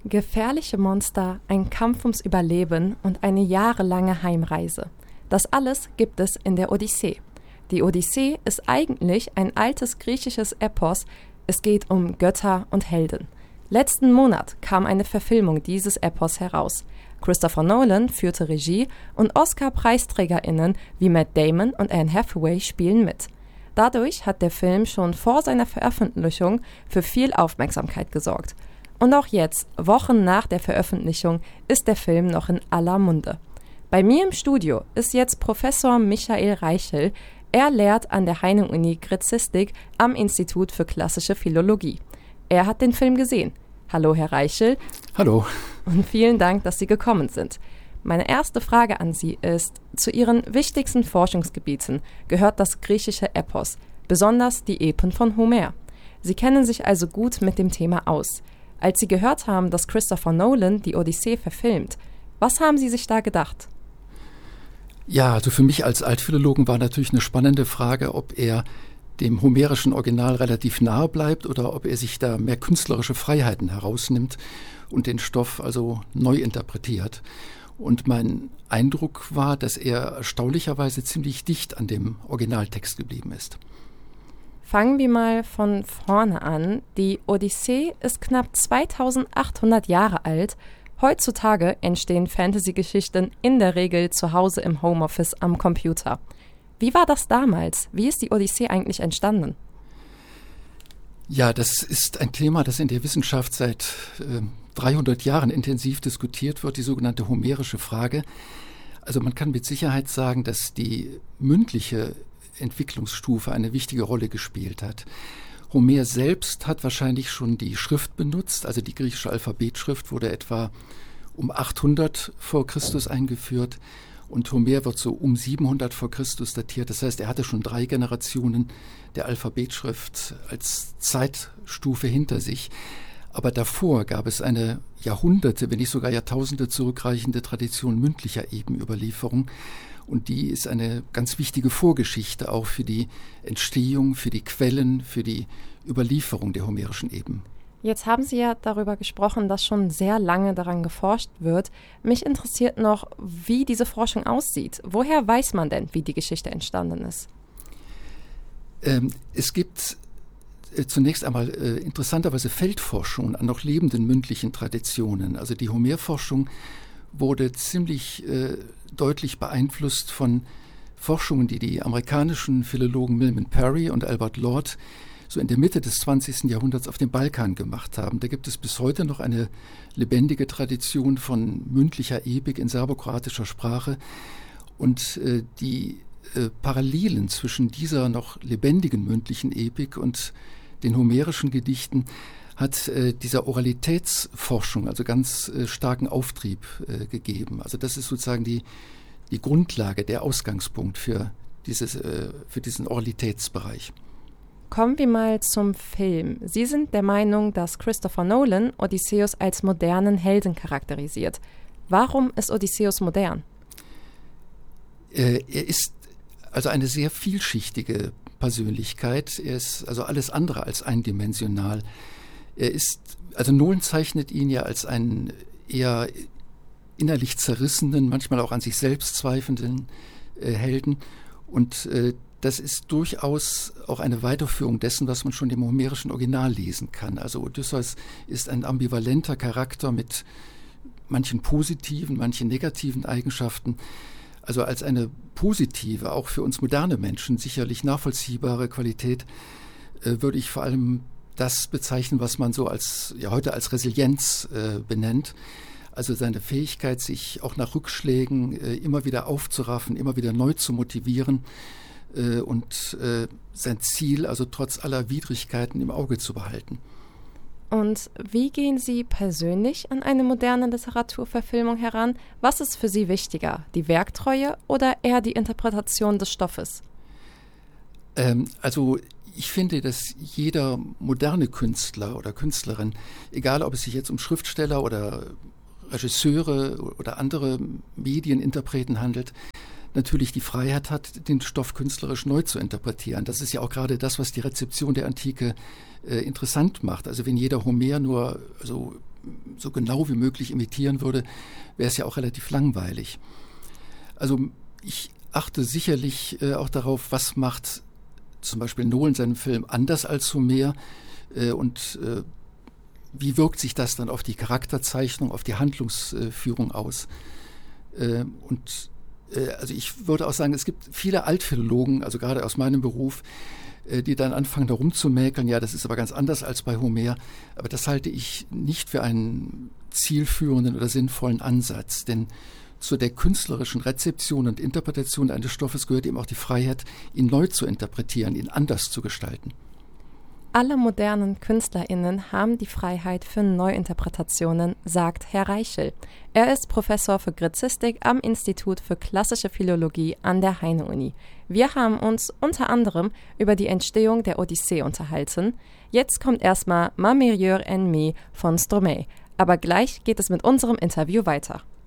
Gefährliche Monster, ein Kampf ums Überleben und eine jahrelange Heimreise. Das alles gibt es in der Odyssee. Die Odyssee ist eigentlich ein altes griechisches Epos. Es geht um Götter und Helden. Letzten Monat kam eine Verfilmung dieses Epos heraus. Christopher Nolan führte Regie und Oscar-PreisträgerInnen wie Matt Damon und Anne Hathaway spielen mit. Dadurch hat der Film schon vor seiner Veröffentlichung für viel Aufmerksamkeit gesorgt. Und auch jetzt, Wochen nach der Veröffentlichung, ist der Film noch in aller Munde. Bei mir im Studio ist jetzt Professor Michael Reichel. Er lehrt an der Heinrich-Uni Gräzistik am Institut für Klassische Philologie. Er hat den Film gesehen. Hallo, Herr Reichel. Hallo. Und vielen Dank, dass Sie gekommen sind. Meine erste Frage an Sie ist, zu Ihren wichtigsten Forschungsgebieten gehört das griechische Epos, besonders die Epen von Homer. Sie kennen sich also gut mit dem Thema aus. Als Sie gehört haben, dass Christopher Nolan die Odyssee verfilmt, was haben Sie sich da gedacht? Ja, also für mich als Altphilologen war natürlich eine spannende Frage, ob er dem homerischen Original relativ nahe bleibt oder ob er sich da mehr künstlerische Freiheiten herausnimmt und den Stoff also neu interpretiert. Und mein Eindruck war, dass er erstaunlicherweise ziemlich dicht an dem Originaltext geblieben ist. Fangen wir mal von vorne an. Die Odyssee ist knapp 2800 Jahre alt. Heutzutage entstehen Fantasy-Geschichten in der Regel zu Hause im Homeoffice am Computer. Wie war das damals? Wie ist die Odyssee eigentlich entstanden? Ja, das ist ein Thema, das in der Wissenschaft seit 300 Jahren intensiv diskutiert wird, die sogenannte homerische Frage. Also man kann mit Sicherheit sagen, dass die mündliche Entwicklungsstufe eine wichtige Rolle gespielt hat. Homer selbst hat wahrscheinlich schon die Schrift benutzt, also die griechische Alphabetschrift wurde etwa um 800 vor Christus eingeführt und Homer wird so um 700 vor Christus datiert. Das heißt, er hatte schon 3 Generationen der Alphabetschrift als Zeitstufe hinter sich. Aber davor gab es eine Jahrhunderte, wenn nicht sogar Jahrtausende zurückreichende Tradition mündlicher Ebenüberlieferung. Und die ist eine ganz wichtige Vorgeschichte auch für die Entstehung, für die Quellen, für die Überlieferung der homerischen Eben. Jetzt haben Sie ja darüber gesprochen, dass schon sehr lange daran geforscht wird. Mich interessiert noch, wie diese Forschung aussieht. Woher weiß man denn, wie die Geschichte entstanden ist? Es gibt zunächst einmal interessanterweise Feldforschung an noch lebenden mündlichen Traditionen. Also die Homerforschung wurde ziemlich deutlich beeinflusst von Forschungen, die die amerikanischen Philologen Milman Parry und Albert Lord so in der Mitte des 20. Jahrhunderts auf dem Balkan gemacht haben. Da gibt es bis heute noch eine lebendige Tradition von mündlicher Epik in serbokroatischer Sprache. Und die Parallelen zwischen dieser noch lebendigen mündlichen Epik und den homerischen Gedichten hat dieser Oralitätsforschung also ganz starken Auftrieb gegeben. Also das ist sozusagen die Grundlage, der Ausgangspunkt für diesen Oralitätsbereich. Kommen wir mal zum Film. Sie sind der Meinung, dass Christopher Nolan Odysseus als modernen Helden charakterisiert. Warum ist Odysseus modern? Er ist also eine sehr vielschichtige Persönlichkeit. Er ist also alles andere als eindimensional. Nolan zeichnet ihn ja als einen eher innerlich zerrissenen, manchmal auch an sich selbst zweifelnden Helden. Und das ist durchaus auch eine Weiterführung dessen, was man schon im homerischen Original lesen kann. Also Odysseus ist ein ambivalenter Charakter mit manchen positiven, manchen negativen Eigenschaften. Also als eine positive, auch für uns moderne Menschen sicherlich nachvollziehbare Qualität würde ich vor allem das bezeichnen, was man so heute als Resilienz benennt. Also seine Fähigkeit, sich auch nach Rückschlägen immer wieder aufzuraffen, immer wieder neu zu motivieren und sein Ziel, also trotz aller Widrigkeiten im Auge zu behalten. Und wie gehen Sie persönlich an eine moderne Literaturverfilmung heran? Was ist für Sie wichtiger, die Werktreue oder eher die Interpretation des Stoffes? Ich finde, dass jeder moderne Künstler oder Künstlerin, egal ob es sich jetzt um Schriftsteller oder Regisseure oder andere Medieninterpreten handelt, natürlich die Freiheit hat, den Stoff künstlerisch neu zu interpretieren. Das ist ja auch gerade das, was die Rezeption der Antike interessant macht. Also wenn jeder Homer nur so genau wie möglich imitieren würde, wäre es ja auch relativ langweilig. Also ich achte sicherlich auch darauf, was macht zum Beispiel Nolan seinen Film anders als Homer und wie wirkt sich das dann auf die Charakterzeichnung, auf die Handlungsführung aus. Also ich würde auch sagen, es gibt viele Altphilologen, also gerade aus meinem Beruf, die dann anfangen, da rumzumäkeln, ja, das ist aber ganz anders als bei Homer. Aber das halte ich nicht für einen zielführenden oder sinnvollen Ansatz, denn zu der künstlerischen Rezeption und Interpretation eines Stoffes gehört eben auch die Freiheit, ihn neu zu interpretieren, ihn anders zu gestalten. Alle modernen KünstlerInnen haben die Freiheit für Neuinterpretationen, sagt Herr Reichel. Er ist Professor für Gräzistik am Institut für Klassische Philologie an der Heine-Uni. Wir haben uns unter anderem über die Entstehung der Odyssee unterhalten. Jetzt kommt erstmal Ma meilleure ennemie von Stromae. Aber gleich geht es mit unserem Interview weiter.